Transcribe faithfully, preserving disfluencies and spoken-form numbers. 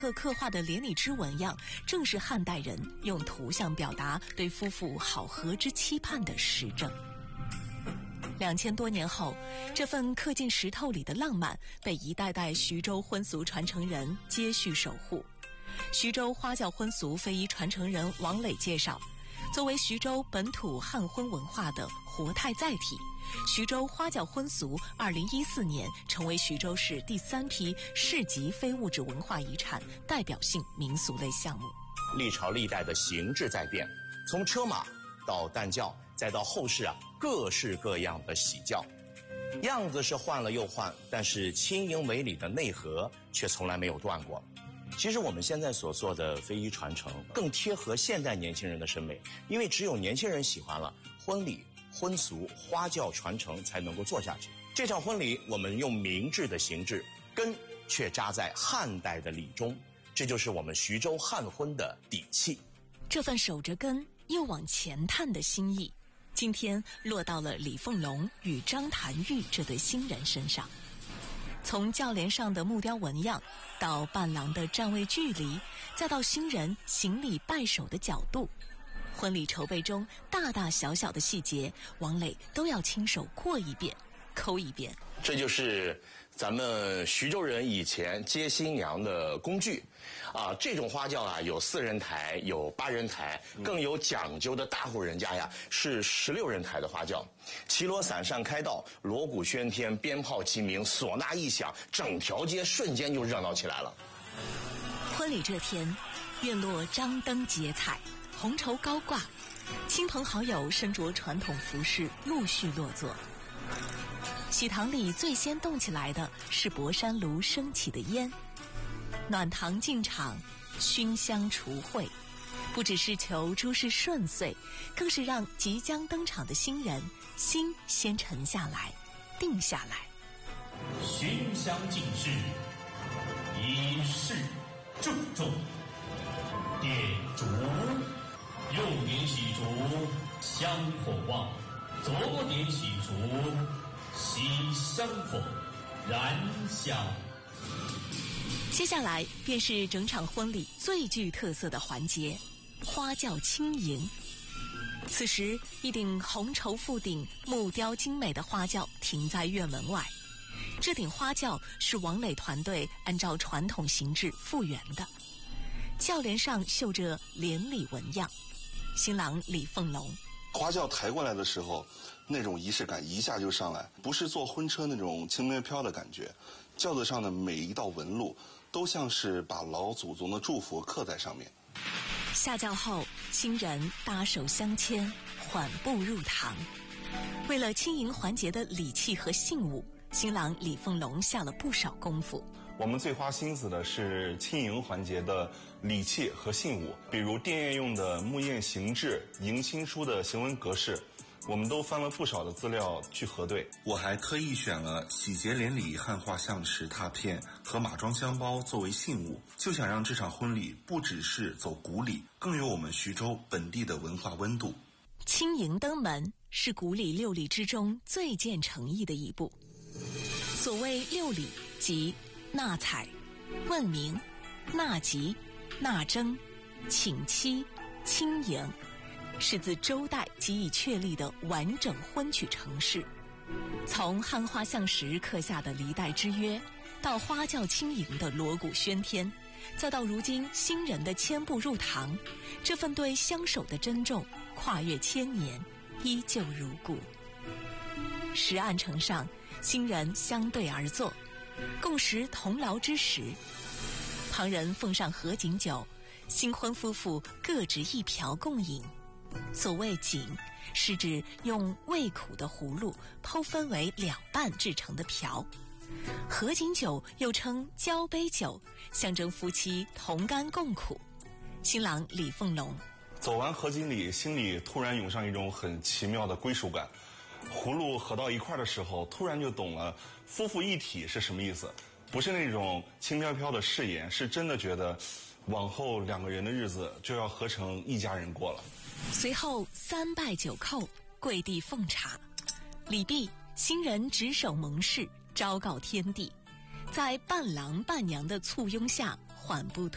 刻刻画的连理枝纹样，正是汉代人用图像表达对夫妇好合之期盼的实证。两千多年后，这份刻进石头里的浪漫被一代代徐州婚俗传承人接续守护。徐州花轿婚俗非遗传承人王磊介绍，作为徐州本土汉婚文化的活态载体，徐州花轿婚俗二零一四年成为徐州市第三批市级非物质文化遗产代表性民俗类项目。 历朝历代的形制在变，从车马到担轿，再到后世啊各式各样的喜轿，样子是换了又换，但是轻盈为礼的内核却从来没有断过。其实我们现在所做的非遗传承更贴合现代年轻人的审美，因为只有年轻人喜欢了，婚礼婚俗花轿传承才能够做下去。这场婚礼我们用明制的形制，根却扎在汉代的礼中，这就是我们徐州汉婚的底气。 这份守着根又往前探的心意，今天落到了李凤龙与张谭玉这对新人身上。从轿帘上的木雕纹样，到伴郎的站位距离，再到新人行礼拜手的角度，婚礼筹备中大大小小的细节，王磊都要亲手过一遍抠一遍。 这就是咱们徐州人以前接新娘的工具啊，这种花轿啊，有四人台，有八人台，更有讲究的大户人家呀，是十六人台的花轿。旗锣伞扇开道，锣鼓喧天，鞭炮齐鸣，唢呐一响，整条街瞬间就热闹起来了。 婚礼这天，院落张灯结彩，红绸高挂，亲朋好友身着传统服饰陆续落座。喜堂里最先动起来的是博山炉升起的烟，暖堂进场，熏香除秽，不只是求诸事顺遂，更是让即将登场的新人心先沉下来，定下来。 熏香敬事，以示郑重。点烛，右点喜烛，香火旺；左点喜烛，喜香火，燃香。 接下来便是整场婚礼最具特色的环节——花轿轻迎。此时，一顶红绸覆顶、木雕精美的花轿停在院门外。这顶花轿是王磊团队按照传统形制复原的，轿帘上绣着连理纹样。新郎李凤龙， 花轿抬过来的时候，那种仪式感一下就上来，不是坐婚车那种轻飘飘的感觉，轿子上的每一道纹路都像是把老祖宗的祝福刻在上面。 下轿后，新人搭手相牵，缓步入堂。为了轻迎环节的礼器和信物，新郎李凤龙下了不少功夫。 我们最花心思的是轻迎环节的礼器和信物，比如殿宴用的木砚形制、迎亲书的行文格式，我们都翻了不少的资料去核对。我还特意选了喜结连理汉画象石拓片和马装香包作为信物，就想让这场婚礼不只是走古礼，更有我们徐州本地的文化温度。 轻迎登门是古礼六礼之中最见诚意的一步。所谓六礼，即纳采、问名、纳吉、纳征、请期、亲迎，是自周代即已确立的完整婚娶程式。从汉画象石刻下的离代之约，到花轿轻迎的锣鼓喧天，再到如今新人的千步入堂，这份对相守的珍重，跨越千年，依旧如故。石案城上，新人相对而坐，共食同劳之时。旁人奉上合卺酒，新婚夫妇各执一瓢共饮。所谓卺，是指用味苦的葫芦剖分为两半制成的瓢。合卺酒又称交杯酒，象征夫妻同甘共苦。新郎李凤龙， 走完合卺礼，心里突然涌上一种很奇妙的归属感。葫芦合到一块的时候，突然就懂了夫妇一体是什么意思，不是那种轻飘飘的誓言，是真的觉得往后两个人的日子就要合成一家人过了。 随后三拜九叩，跪地奉茶。礼毕，新人执手盟誓，昭告天地，在伴郎伴娘的簇拥下缓步